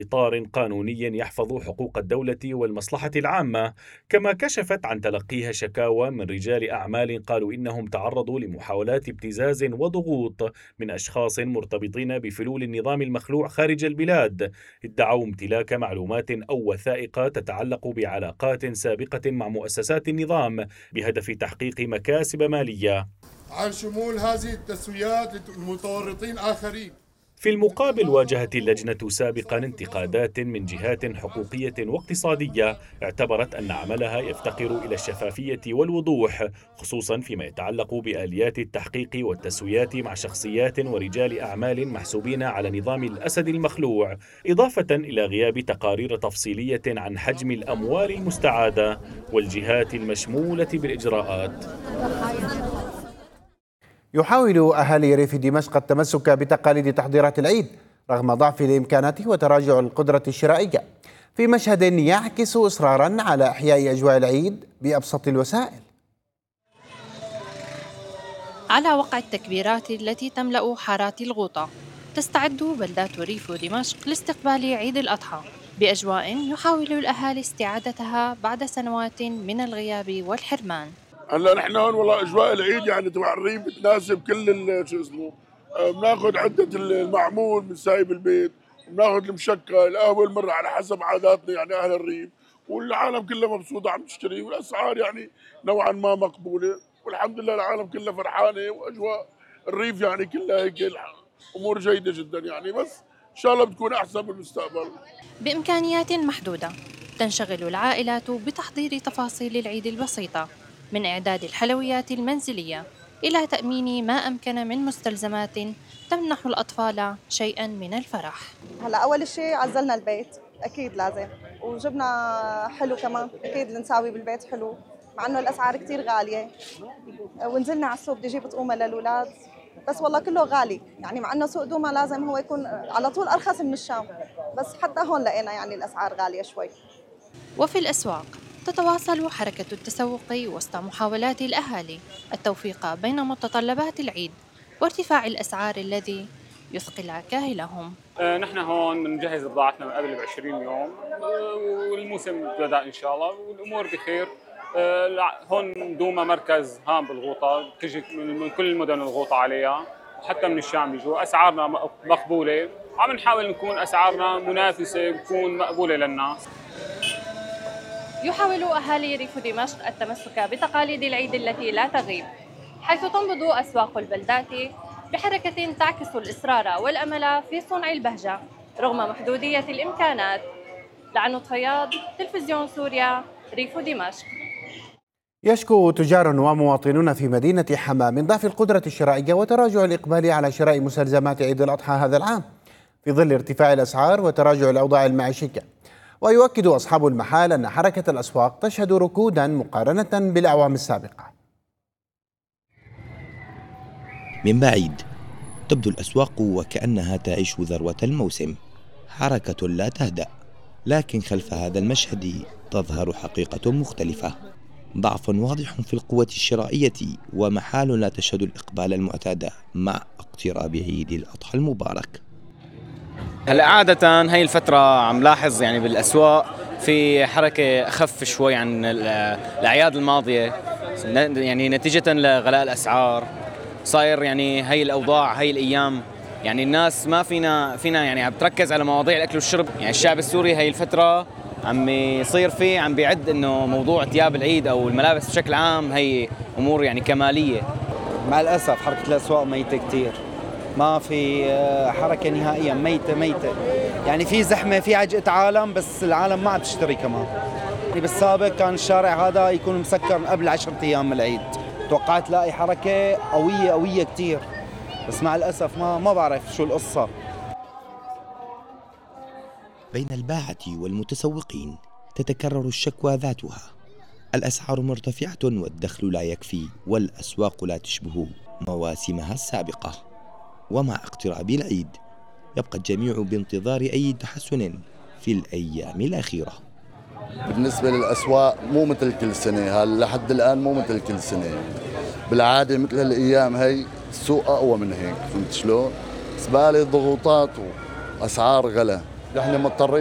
إطار قانوني يحفظ حقوق الدولة والمصلحة العامة. كما كشفت عن تلقيها شكاوى من رجال أعمال قالوا إنهم تعرضوا لمحاولات ابتزاز وضغوط من أشخاص مرتبطين بفلول النظام المخلوع خارج البلاد، ادعوا امتلاك معلومات أو وثائق تتعلق بعلاقات سابقة مع مؤسسات النظام بهدف تحقيق مكاسب مالية. عن شمول هذه التسويات لمتورطين آخرين. في المقابل واجهت اللجنة سابقا انتقادات من جهات حقوقية واقتصادية اعتبرت أن عملها يفتقر إلى الشفافية والوضوح، خصوصا فيما يتعلق بآليات التحقيق والتسويات مع شخصيات ورجال أعمال محسوبين على نظام الأسد المخلوع، إضافة إلى غياب تقارير تفصيلية عن حجم الأموال المستعادة والجهات المشمولة بالإجراءات. يحاول أهالي ريف دمشق التمسك بتقاليد تحضيرات العيد رغم ضعف الإمكانات وتراجع القدرة الشرائية، في مشهد يعكس إصرارا على إحياء أجواء العيد بأبسط الوسائل. على وقع التكبيرات التي تملأ حارات الغوطة، تستعد بلدات ريف دمشق لاستقبال عيد الأضحى بأجواء يحاول الأهالي استعادتها بعد سنوات من الغياب والحرمان. هلا نحن هون والله اجواء العيد يعني تبع الريف بتناسب كل شو اسمه، بناخذ عده المعمول من سايب البيت، بناخذ المشكل، القهوه المره على حسب عاداتنا يعني اهل الريف، والعالم كلها مبسوطه عم تشتري، والاسعار يعني نوعا ما مقبوله، والحمد لله العالم كلها فرحانه، واجواء الريف يعني كلها هيك امور جيده جدا يعني، بس ان شاء الله بتكون احسن بالمستقبل. بامكانيات محدوده تنشغل العائلات بتحضير تفاصيل العيد البسيطه، من إعداد الحلويات المنزلية إلى تأمين ما أمكن من مستلزمات تمنح الأطفال شيئاً من الفرح. هلا أول شيء عزلنا البيت أكيد لازم، وجبنا حلو كمان أكيد نساوي بالبيت حلو مع إنه الأسعار كتير غالية، ونزلنا على السوق بدي أجيب طعومة للأولاد، بس والله كله غالي يعني، مع إنه سوق دوما لازم هو يكون على طول أرخص من الشام، بس حتى هون لقينا يعني الأسعار غالية شوي. وفي الأسواق تتواصل حركة التسوق وسط محاولات الأهالي التوفيق بين متطلبات العيد وارتفاع الأسعار الذي يثقل كاهلهم. نحن هون بنجهز بضاعتنا من قبل ب20 يوم، والموسم بدأ إن شاء الله والأمور بخير. هون دوما مركز هام بالغوطة، تجي من كل المدن الغوطة عليها، وحتى من الشام بيجوا. أسعارنا مقبولة، عم نحاول نكون أسعارنا منافسة تكون مقبولة للناس. يحاول أهالي ريف دمشق التمسك بتقاليد العيد التي لا تغيب، حيث تنبض أسواق البلدات بحركة تعكس الإصرار والأمل في صنع البهجة رغم محدودية الإمكانات. لعنود فياض، تلفزيون سوريا، ريف دمشق. يشكو تجار ومواطنون في مدينة حما من ضعف القدرة الشرائية وتراجع الإقبال على شراء مستلزمات عيد الأضحى هذا العام في ظل ارتفاع الأسعار وتراجع الأوضاع المعيشية. ويؤكد أصحاب المحال أن حركة الأسواق تشهد ركودا مقارنة بالأعوام السابقة. من بعيد تبدو الأسواق وكأنها تعيش ذروة الموسم، حركة لا تهدأ، لكن خلف هذا المشهد تظهر حقيقة مختلفة، ضعف واضح في القوة الشرائية ومحال لا تشهد الإقبال المعتاد مع اقتراب عيد الأضحى المبارك. هلا عادة هاي الفترة عم لاحظ يعني بالأسواق في حركة أخف شوي عن الأعياد الماضية، يعني نتيجة لغلاء الأسعار. صاير يعني هاي الأوضاع هاي الأيام يعني الناس ما فينا يعني عم تركز على مواضيع الأكل والشرب. يعني الشعب السوري هاي الفترة عم يصير فيه عم بيعد إنه موضوع ثياب العيد أو الملابس بشكل عام هي أمور يعني كمالية. مع الأسف حركة الأسواق ميتة كتير، ما في حركة نهائيا، ميتة يعني في زحمة، في عجقة عالم، بس العالم ما عم تشتري كمان. يعني بالسابق كان الشارع هذا يكون مسكر قبل 10 أيام من العيد، توقعت لاقي حركة قوية كتير، بس مع الأسف ما بعرف شو القصة. بين الباعة والمتسوقين تتكرر الشكوى ذاتها، الأسعار مرتفعة والدخل لا يكفي والأسواق لا تشبه مواسمها السابقة. ومع اقتراب العيد يبقى الجميع بانتظار أي تحسن في الأيام الأخيرة. بالنسبة للأسواق مو مثل كل سنة، لحد الآن مو مثل كل سنة. بالعادة مثل هالأيام هي السوق أقوى من هيك، فهمت شلون؟ زبالة ضغوطات وأسعار غلا، نحن مضطرين